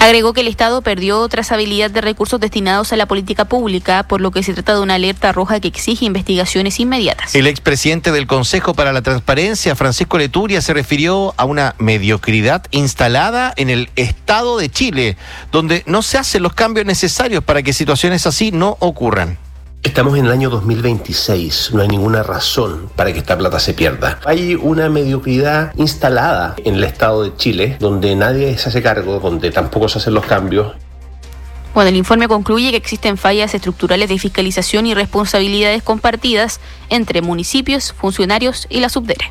Agregó que el Estado perdió trazabilidad de recursos destinados a la política pública, por lo que se trata de una alerta roja que exige investigaciones inmediatas. El expresidente del Consejo para la Transparencia, Francisco Leturia, se refirió a una mediocridad instalada en el Estado de Chile, donde no se hacen los cambios necesarios para que situaciones así no ocurran. Estamos en el año 2026, no hay ninguna razón para que esta plata se pierda. Hay una mediocridad instalada en el Estado de Chile, donde nadie se hace cargo, donde tampoco se hacen los cambios. Bueno, el informe concluye que existen fallas estructurales de fiscalización y responsabilidades compartidas entre municipios, funcionarios y la Subdere.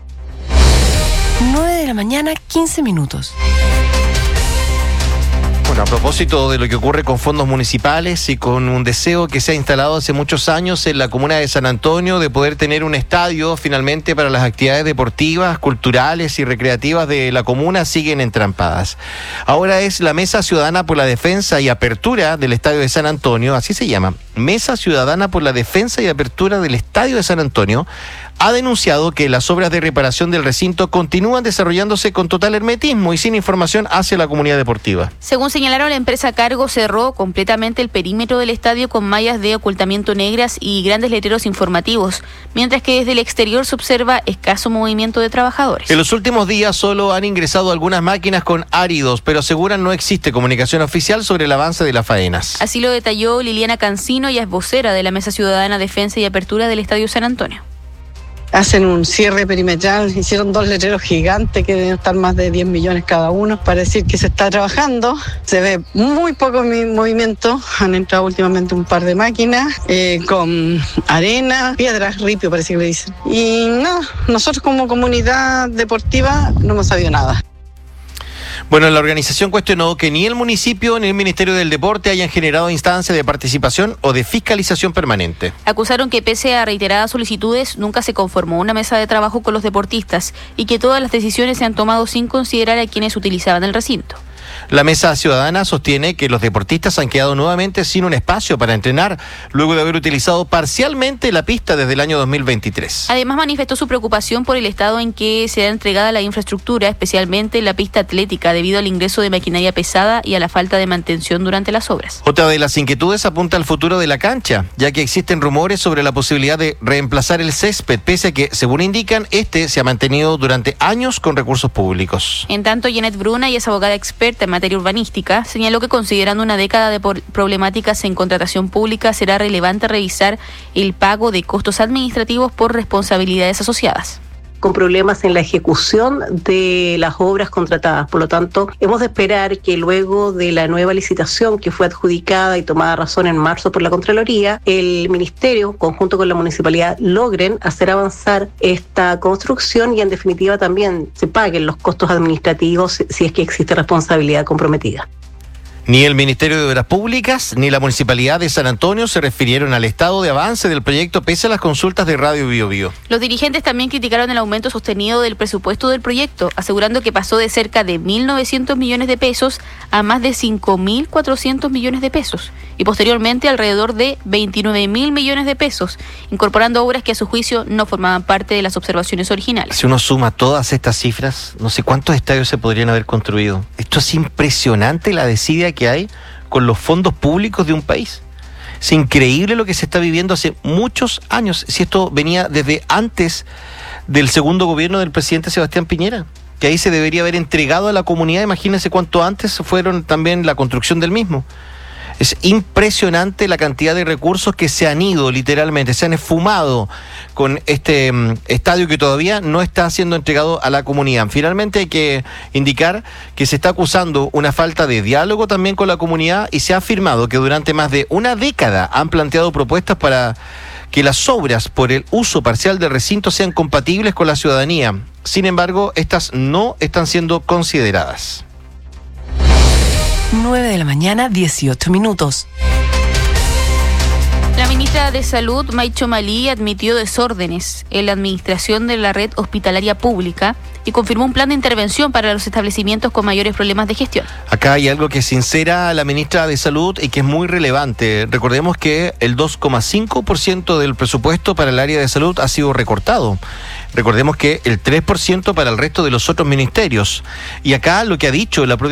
9:15 a.m. Bueno, a propósito de lo que ocurre con fondos municipales y con un deseo que se ha instalado hace muchos años en la comuna de San Antonio de poder tener un estadio finalmente para las actividades deportivas, culturales y recreativas de la comuna, siguen entrampadas. Ahora es la Mesa Ciudadana por la Defensa y Apertura del Estadio de San Antonio, así se llama, Mesa Ciudadana por la Defensa y Apertura del Estadio de San Antonio, ha denunciado que las obras de reparación del recinto continúan desarrollándose con total hermetismo y sin información hacia la comunidad deportiva. Según señalaron, la empresa a cargo cerró completamente el perímetro del estadio con mallas de ocultamiento negras y grandes letreros informativos, mientras que desde el exterior se observa escaso movimiento de trabajadores. En los últimos días solo han ingresado algunas máquinas con áridos, pero aseguran no existe comunicación oficial sobre el avance de las faenas. Así lo detalló Liliana Cancino, ella es vocera de la Mesa Ciudadana Defensa y Apertura del Estadio San Antonio. Hacen un cierre perimetral, hicieron 2 letreros gigantes que deben estar más de 10 millones cada uno para decir que se está trabajando. Se ve muy poco movimiento, han entrado últimamente un par de máquinas con arena, piedras, ripio parece que le dicen. Y nada, nosotros como comunidad deportiva no hemos sabido nada. Bueno, la organización cuestionó que ni el municipio ni el Ministerio del Deporte hayan generado instancias de participación o de fiscalización permanente. Acusaron que pese a reiteradas solicitudes, nunca se conformó una mesa de trabajo con los deportistas y que todas las decisiones se han tomado sin considerar a quienes utilizaban el recinto. La Mesa Ciudadana sostiene que los deportistas han quedado nuevamente sin un espacio para entrenar, luego de haber utilizado parcialmente la pista desde el año 2023. Además, manifestó su preocupación por el estado en que se ha entregada la infraestructura, especialmente la pista atlética, debido al ingreso de maquinaria pesada y a la falta de mantención durante las obras. Otra de las inquietudes apunta al futuro de la cancha, ya que existen rumores sobre la posibilidad de reemplazar el césped, pese a que, según indican, este se ha mantenido durante años con recursos públicos. En tanto, Janet Bruna, y es abogada experta en materia urbanística, señaló que considerando una década de problemáticas en contratación pública, será relevante revisar el pago de costos administrativos por responsabilidades asociadas. Con problemas en la ejecución de las obras contratadas. Por lo tanto, hemos de esperar que luego de la nueva licitación que fue adjudicada y tomada razón en marzo por la Contraloría, el Ministerio, conjunto con la Municipalidad, logren hacer avanzar esta construcción y en definitiva también se paguen los costos administrativos si es que existe responsabilidad comprometida. Ni el Ministerio de Obras Públicas ni la Municipalidad de San Antonio se refirieron al estado de avance del proyecto pese a las consultas de Radio Bio Bio. Los dirigentes también criticaron el aumento sostenido del presupuesto del proyecto, asegurando que pasó de cerca de 1.900 millones de pesos a más de 5.400 millones de pesos y posteriormente alrededor de 29.000 millones de pesos, incorporando obras que a su juicio no formaban parte de las observaciones originales. Si uno suma todas estas cifras, no sé cuántos estadios se podrían haber construido. Esto es impresionante, la desidia que hay con los fondos públicos de un país. Es increíble lo que se está viviendo hace muchos años, si esto venía desde antes del segundo gobierno del presidente Sebastián Piñera, que ahí se debería haber entregado a la comunidad. Imagínense cuánto antes fueron también la construcción del mismo. Es impresionante la cantidad de recursos que se han ido, literalmente, se han esfumado con este estadio que todavía no está siendo entregado a la comunidad. Finalmente hay que indicar que se está acusando una falta de diálogo también con la comunidad y se ha afirmado que durante más de una década han planteado propuestas para que las obras por el uso parcial del recinto sean compatibles con la ciudadanía. Sin embargo, estas no están siendo consideradas. 9:18 a.m. La ministra de Salud, Maicho Malí, admitió desórdenes en la administración de la red hospitalaria pública y confirmó un plan de intervención para los establecimientos con mayores problemas de gestión. Acá hay algo que sincera la ministra de Salud y que es muy relevante. Recordemos que el 2,5% del presupuesto para el área de salud ha sido recortado. Recordemos que el 3% para el resto de los otros ministerios. Y acá lo que ha dicho la propia